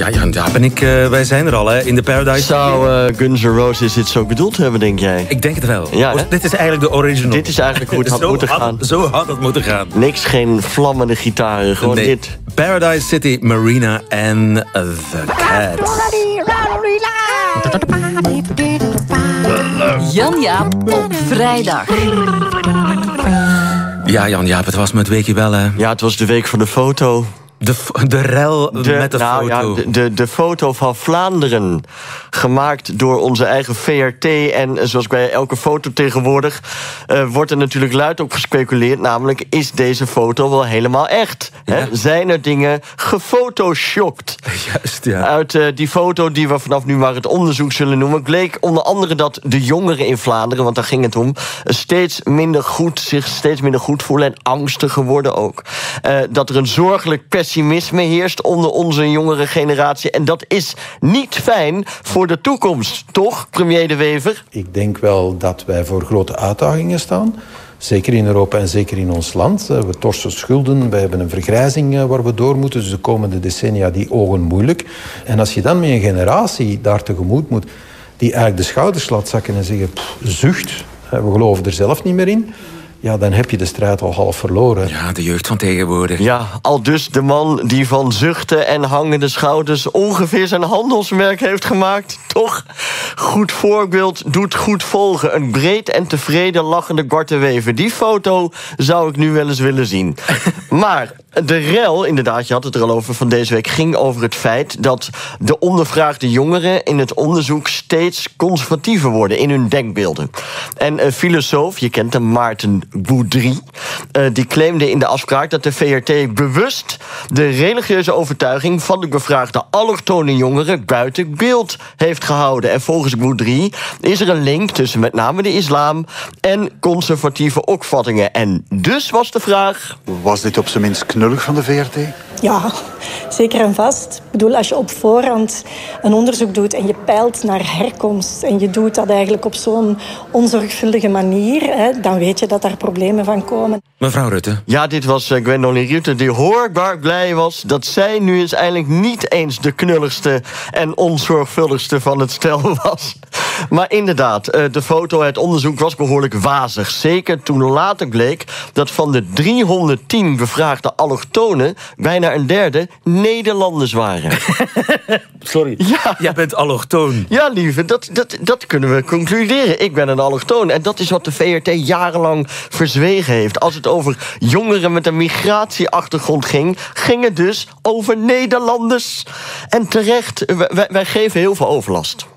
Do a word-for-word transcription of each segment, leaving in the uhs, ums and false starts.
Ja, Jan Jaap en ik, uh, wij zijn er al, hè, in de Paradise. Zou uh, Guns N' Roses dit zo bedoeld hebben, denk jij? Ik denk het wel. Ja, oh, dit is eigenlijk de original. Dit is eigenlijk hoe het had zo moeten had, gaan. Zo had het moeten gaan. Niks, geen vlammende gitaren, gewoon nee. dit. Paradise City, Marina en The Cats. Jan Jaap op vrijdag. Ja, Jan Jaap, het was me het weekje wel, hè. Ja, het was de week van de foto. De, de rel de, met de nou, foto. Ja, de, de, de foto van Vlaanderen. Gemaakt door onze eigen V R T. En zoals bij elke foto tegenwoordig uh, wordt er natuurlijk luid op gespeculeerd. Namelijk, is deze foto wel helemaal echt? Ja. Hè? Zijn er dingen gefotoshopt? Juist, ja. Uit uh, die foto die we vanaf nu maar het onderzoek zullen noemen, bleek onder andere dat de jongeren in Vlaanderen, want daar ging het om, steeds minder goed, zich steeds minder goed voelen en angstiger worden ook. Uh, dat er een zorgelijk pessimisme heerst onder onze jongere generatie. En dat is niet fijn voor de toekomst. Toch, premier De Wever? Ik denk wel dat wij voor grote uitdagingen staan. Zeker in Europa en zeker in ons land. We torsen schulden, we hebben een vergrijzing waar we door moeten. Dus de komende decennia die ogen moeilijk. En als je dan met een generatie daar tegemoet moet, die eigenlijk de schouders laat zakken en zeggen, pff, zucht, we geloven er zelf niet meer in. Ja, dan heb je de strijd al half verloren. Ja, de jeugd van tegenwoordig. Ja, al dus de man die van zuchten en hangende schouders ongeveer zijn handelsmerk heeft gemaakt. Toch? Goed voorbeeld doet goed volgen. Een breed en tevreden lachende Bart de Wever. Die foto zou ik nu wel eens willen zien. Maar de rel, inderdaad, je had het er al over van deze week, ging over het feit dat de ondervraagde jongeren in het onderzoek steeds conservatiever worden in hun denkbeelden. En een filosoof, je kent hem, Maarten Boudry, uh, die claimde in de afspraak dat de V R T bewust de religieuze overtuiging van de bevraagde allochtone jongeren buiten beeld heeft gehouden. En volgens Boudry is er een link tussen met name de islam en conservatieve opvattingen. En dus was de vraag: was dit op zijn minst knullig van de V R T? Ja, zeker en vast. Ik bedoel, als je op voorhand een onderzoek doet en je peilt naar herkomst en je doet dat eigenlijk op zo'n onzorgvuldige manier, hè, dan weet je dat daar problemen van komen. Mevrouw Rutte. Ja, dit was uh, Gwendoline Rutte, die hoorbaar blij was dat zij nu eens eindelijk niet eens de knulligste en onzorgvuldigste van het stel was. Maar inderdaad, uh, de foto, het onderzoek was behoorlijk wazig. Zeker toen later bleek dat van de driehonderdtien bevraagde allochtonen bijna een derde Nederlanders waren. Sorry, ja. Jij bent allochtoon. Ja, lieve, dat, dat, dat kunnen we concluderen. Ik ben een allochtoon. En dat is wat de V R T jarenlang verzwegen heeft. Als het over jongeren met een migratieachtergrond ging, ging het dus over Nederlanders. En terecht, wij, wij geven heel veel overlast.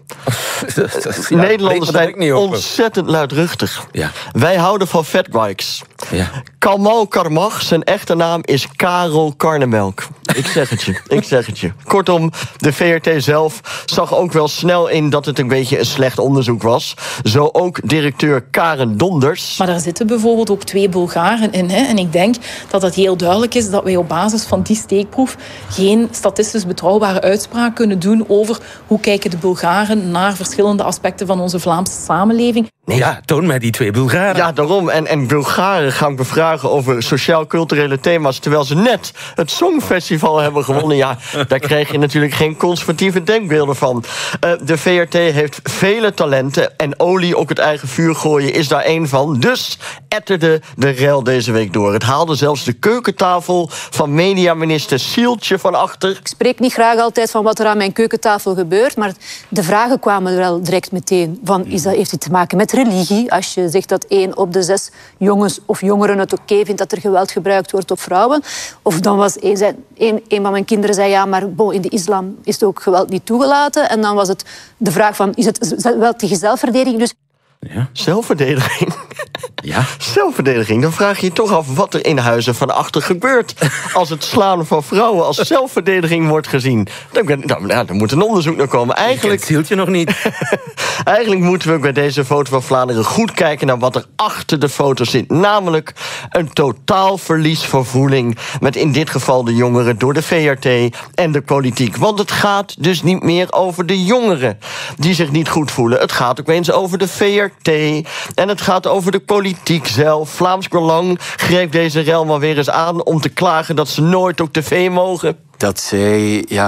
Ja, Nederlanders zijn ontzettend luidruchtig. Ja. Wij houden van fatbikes. Ja. Kamal Karmach, zijn echte naam is Karel Karnemelk. Ik zeg het je, ik zeg het je. Kortom, de V R T zelf zag ook wel snel in dat het een beetje een slecht onderzoek was. Zo ook directeur Karen Donders. Maar daar zitten bijvoorbeeld ook twee Bulgaren in. Hè? En ik denk dat het heel duidelijk is dat wij op basis van die steekproef geen statistisch betrouwbare uitspraak kunnen doen over hoe kijken de Bulgaren naar verschillende aspecten van onze Vlaamse samenleving. Nee. Ja, toon mij die twee Bulgaren. Ja, daarom. En, en Bulgaren gaan bevragen over sociaal-culturele thema's, terwijl ze net het Songfestival hebben gewonnen. Ja, daar krijg je natuurlijk geen conservatieve denkbeelden van. Uh, de V R T heeft vele talenten en olie op het eigen vuur gooien is daar één van. Dus etterde de rel deze week door. Het haalde zelfs de keukentafel van mediaminister Sieltje van achter. Ik spreek niet graag altijd van wat er aan mijn keukentafel gebeurt, maar de vragen kwamen wel direct meteen van, is dat, heeft het te maken met religie? Als je zegt dat één op de zes jongens of jongeren het oké vindt dat er geweld gebruikt wordt op vrouwen. Of dan was een, een, een van mijn kinderen zei ja, maar bon, in de islam is het ook geweld niet toegelaten. En dan was het de vraag van, is het wel tegen zelfverdediging? Dus ja. Zelfverdediging? Ja. Zelfverdediging. Dan vraag je je toch af wat er in huizen van achter gebeurt als het slaan van vrouwen als zelfverdediging wordt gezien. Dan, dan, nou, dan moet een onderzoek naar komen. Eigenlijk hield je nog niet. Eigenlijk moeten we bij deze foto van Vlaanderen goed kijken naar wat er achter de foto zit. Namelijk een totaal verlies van voeling met in dit geval de jongeren door de V R T en de politiek. Want het gaat dus niet meer over de jongeren die zich niet goed voelen. Het gaat ook eens over de V R T en het gaat over de politiek zelf. Vlaams Belang greep deze rel maar weer eens aan om te klagen dat ze nooit op tv mogen. Dat zij ja,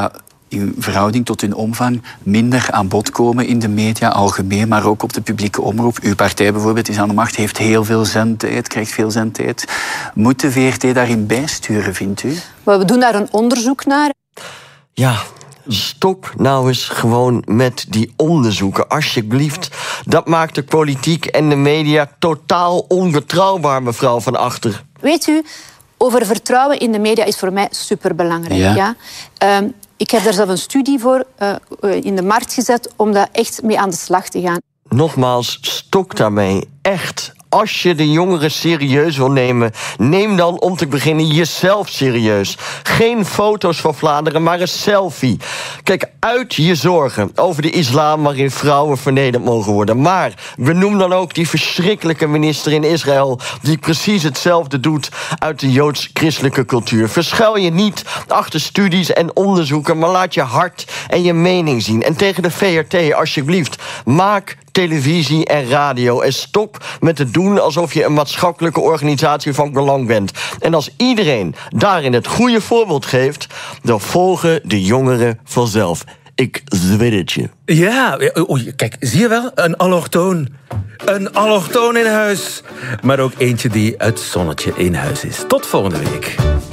in verhouding tot hun omvang minder aan bod komen in de media algemeen, maar ook op de publieke omroep. Uw partij bijvoorbeeld is aan de macht, heeft heel veel zendtijd, krijgt veel zendtijd. Moet de V R T daarin bijsturen, vindt u? Maar we doen daar een onderzoek naar. Ja, stop nou eens gewoon met die onderzoeken, alsjeblieft. Dat maakt de politiek en de media totaal onbetrouwbaar, mevrouw Van Achter. Weet u, over vertrouwen in de media is voor mij superbelangrijk. Ja. Ja? Um, ik heb daar zelf een studie voor uh, in de markt gezet om daar echt mee aan de slag te gaan. Nogmaals, stok daarmee. Echt. Als je de jongeren serieus wil nemen, neem dan om te beginnen jezelf serieus. Geen foto's van Vlaanderen, maar een selfie. Kijk, uit je zorgen over de islam waarin vrouwen vernederd mogen worden. Maar benoem dan ook die verschrikkelijke minister in Israël die precies hetzelfde doet uit de joods-christelijke cultuur. Verschuil je niet achter studies en onderzoeken, maar laat je hart en je mening zien. En tegen de V R T, alsjeblieft, maak televisie en radio en stop met het doen alsof je een maatschappelijke organisatie van belang bent. En als iedereen daarin het goede voorbeeld geeft, dan volgen de jongeren vanzelf. Ik zweer het je. Ja, oei, kijk, zie je wel? Een allochtoon. Een allochtoon in huis. Maar ook eentje die het zonnetje in huis is. Tot volgende week.